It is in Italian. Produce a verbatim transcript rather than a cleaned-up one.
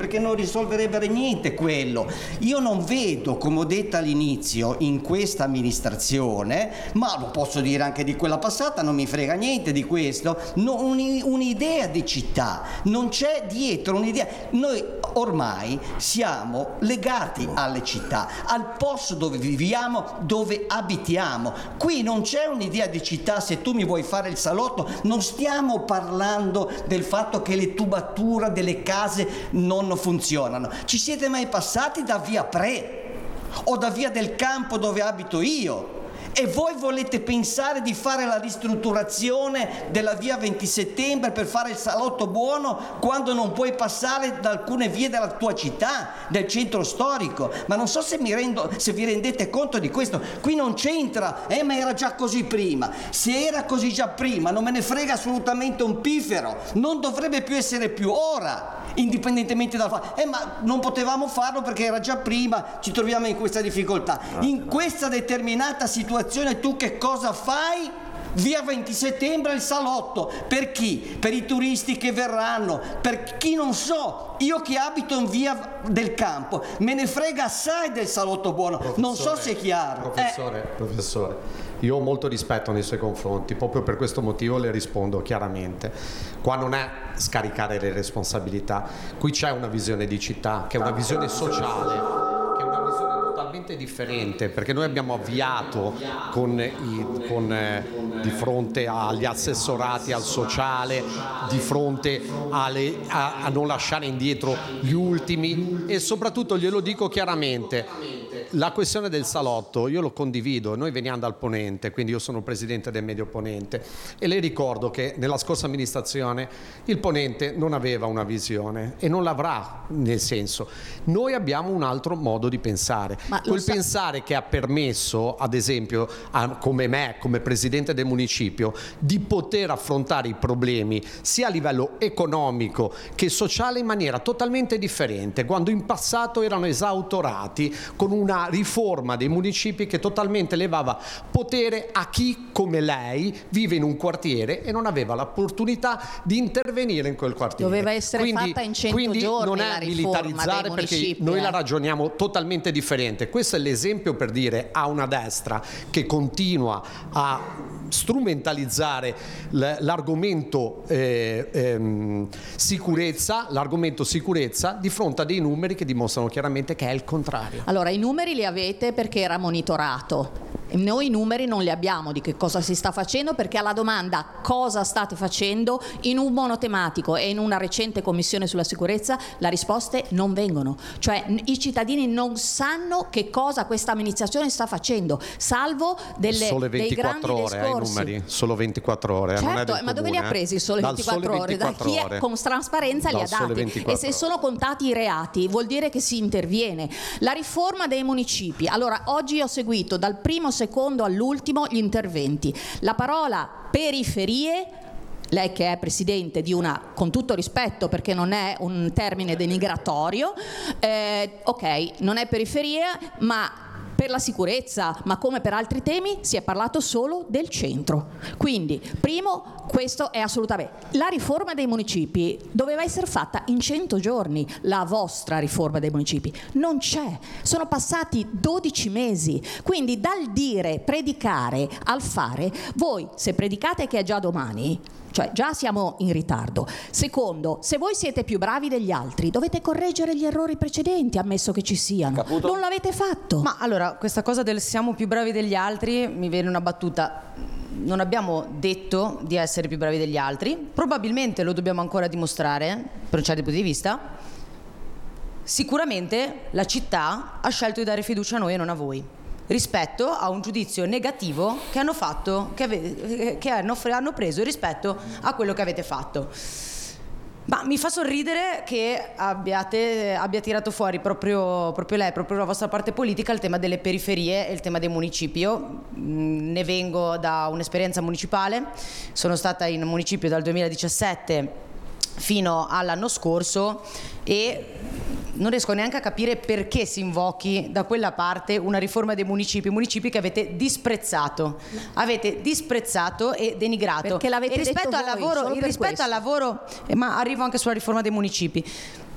perché non risolverebbe niente quello. Io non vedo, come ho detto all'inizio, in questa amministrazione, ma lo posso dire anche di quella passata, non mi frega niente di questo, no, un, un'idea di città, non c'è dietro un'idea. Noi ormai siamo legati alle città, al posto dove viviamo, dove abitiamo. Qui non c'è un'idea di città. Se tu mi vuoi fare il salotto, non stiamo parlando del fatto che le tubature delle case non funzionano. Ci siete mai passati da via Pre o da via del Campo dove abito io? E voi volete pensare di fare la ristrutturazione della via venti settembre per fare il salotto buono quando non puoi passare da alcune vie della tua città, del centro storico? Ma non so se mi rendo, se vi rendete conto di questo. Qui non c'entra, eh ma era già così prima. Se era così già prima non me ne frega assolutamente un piffero, non dovrebbe più essere più ora, indipendentemente dal fatto, eh ma non potevamo farlo perché era già prima, ci troviamo in questa difficoltà. In questa determinata situazione tu che cosa fai? Via venti settembre il salotto. Per chi? Per i turisti che verranno, per chi non so. Io che abito in via del Campo me ne frega assai del salotto buono. Professore, non so se è chiaro. Professore, eh. professore, io ho molto rispetto nei suoi confronti, proprio per questo motivo le rispondo chiaramente. Qua non è scaricare le responsabilità, qui c'è una visione di città, che è una visione sociale, totalmente differente, perché noi abbiamo avviato con, i, con eh, di fronte agli assessorati al sociale, di fronte alle, a, a non lasciare indietro gli ultimi, e soprattutto glielo dico chiaramente, la questione del salotto io lo condivido, noi veniamo dal Ponente, quindi io sono presidente del Medio Ponente, e le ricordo che nella scorsa amministrazione il Ponente non aveva una visione e non l'avrà, nel senso, noi abbiamo un altro modo di pensare. Ma quel sa- pensare che ha permesso, ad esempio, a, come me, come presidente del municipio, di poter affrontare i problemi sia a livello economico che sociale in maniera totalmente differente, quando in passato erano esautorati con una riforma dei municipi che totalmente levava potere a chi, come lei, vive in un quartiere e non aveva l'opportunità di intervenire in quel quartiere. Doveva essere quindi, fatta in cento quindi giorni non la è riforma militarizzare, dei perché municipi, noi eh. la ragioniamo totalmente differente. Questo è l'esempio per dire a una destra che continua a strumentalizzare l'argomento eh, ehm, sicurezza, l'argomento sicurezza di fronte a dei numeri che dimostrano chiaramente che è il contrario. Allora, i numeri li avete perché era monitorato. Noi i numeri non li abbiamo di che cosa si sta facendo, perché alla domanda cosa state facendo in un monotematico e in una recente commissione sulla sicurezza le risposte non vengono, cioè i cittadini non sanno che cosa questa amministrazione sta facendo, salvo delle, sole dei ventiquattro grandi ore, discorsi. Eh, numeri, solo ventiquattro ore. Certo, non è del ma dove comune, li ha presi il sole Dal ventiquattro sole ore? Da chi è, ore. con trasparenza Dal li ha dati, e se sono contati i reati vuol dire che si interviene. La riforma dei municipi, allora oggi ho seguito dal primo secondo all'ultimo gli interventi. La parola periferie, lei che è presidente di una, con tutto rispetto perché non è un termine denigratorio, eh, ok, non è periferia, ma per la sicurezza, ma come per altri temi, si è parlato solo del centro. Quindi, primo, questo è assolutamente. La riforma dei municipi doveva essere fatta in cento giorni, la vostra riforma dei municipi. Non c'è. Sono passati dodici mesi. Quindi, dal dire, predicare, al fare, voi, se predicate che è già domani, cioè già siamo in ritardo. Secondo, se voi siete più bravi degli altri, dovete correggere gli errori precedenti, ammesso che ci siano. Caputo? Non l'avete fatto. Ma allora, questa cosa del siamo più bravi degli altri, mi viene una battuta. Non abbiamo detto di essere più bravi degli altri, probabilmente lo dobbiamo ancora dimostrare, per un certo punto di vista. Sicuramente la città ha scelto di dare fiducia a noi e non a voi, rispetto a un giudizio negativo che hanno fatto, che, ave, che hanno, hanno preso rispetto a quello che avete fatto. Ma mi fa sorridere che abbiate, abbia tirato fuori proprio, proprio lei, proprio la vostra parte politica, il tema delle periferie e il tema dei municipi. Io mh, ne vengo da un'esperienza municipale, sono stata in municipio dal duemiladiciassette fino all'anno scorso e non riesco neanche a capire perché si invochi da quella parte una riforma dei municipi, municipi che avete disprezzato, avete disprezzato e denigrato. Perché l'avete e rispetto detto al voi, lavoro, solo il per rispetto questo. al lavoro, eh, ma arrivo anche sulla riforma dei municipi.